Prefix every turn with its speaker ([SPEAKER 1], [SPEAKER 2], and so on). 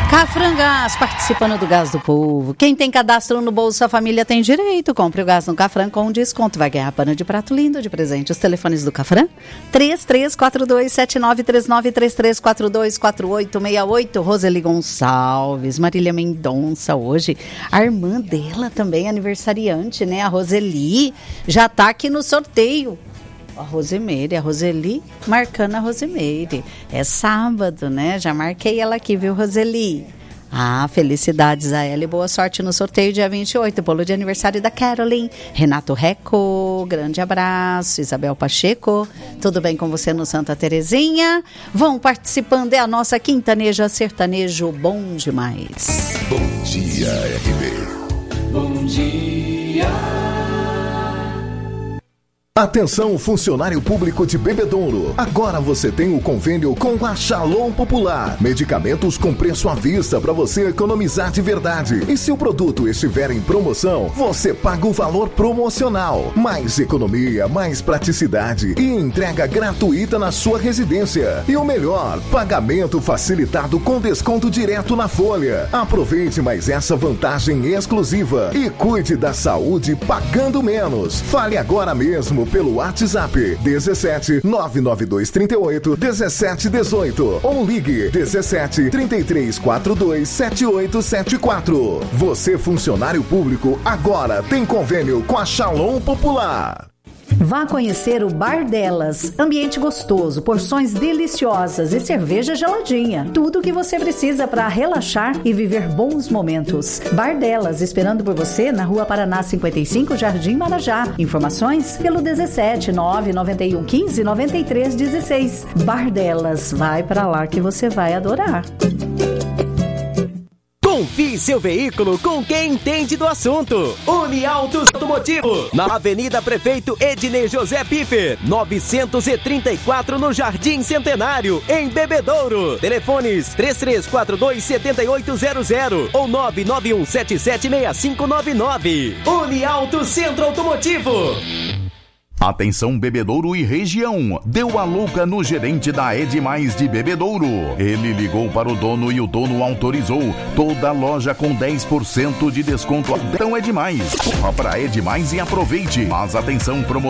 [SPEAKER 1] Cafrangás, participando do Gás do Povo. Quem tem cadastro no Bolsa Família tem direito. Compre o gás no Cafran com desconto. Vai ganhar pano de prato lindo de presente. Os telefones do Cafran: 33427939, 33424868. Roseli Gonçalves, Marília Mendonça hoje. A irmã dela também, aniversariante, né? A Roseli, já tá aqui no sorteio. A Rosemeire, a Roseli marcando a Rosemeire. É sábado, né? Já marquei ela aqui, viu, Roseli? Ah, felicidades a ela e boa sorte no sorteio dia 28, bolo de aniversário da Caroline. Renato Reco, grande abraço. Isabel Pacheco, tudo bem com você no Santa Terezinha? Vão participando, é a nossa Quintaneja Sertanejo Bom Demais.
[SPEAKER 2] Bom dia, RB.
[SPEAKER 3] Bom dia.
[SPEAKER 2] Atenção, funcionário público de Bebedouro. Agora você tem o convênio com a Shalom Popular. Medicamentos com preço à vista para você economizar de verdade. E se o produto estiver em promoção, você paga o valor promocional. Mais economia, mais praticidade e entrega gratuita na sua residência. E o melhor, pagamento facilitado com desconto direto na folha. Aproveite mais essa vantagem exclusiva e cuide da saúde pagando menos. Fale agora mesmo pelo WhatsApp 17 992 38 17 18 ou ligue 17 33 42 7874. Você, funcionário público, agora tem convênio com a Shalom Popular.
[SPEAKER 4] Vá conhecer o Bar Delas. Ambiente gostoso, porções deliciosas e cerveja geladinha. Tudo o que você precisa para relaxar e viver bons momentos. Bar Delas, esperando por você na Rua Paraná 55, Jardim Marajá. Informações pelo 17 991 15 93 16. Bar Delas, vai para lá que você vai adorar.
[SPEAKER 5] Confie seu veículo com quem entende do assunto. Uniautos Automotivo, na Avenida Prefeito Ednei José Piffer, 934 no Jardim Centenário, em Bebedouro. Telefones 3342-7800 ou 991776599. Uniauto Centro Automotivo.
[SPEAKER 6] Atenção, Bebedouro e região. Deu a louca no gerente da Edmais de Bebedouro. Ele ligou para o dono e o dono autorizou. Toda a loja com 10% de desconto. Então é demais. Corra para Edmais e aproveite. Mas atenção, promoção.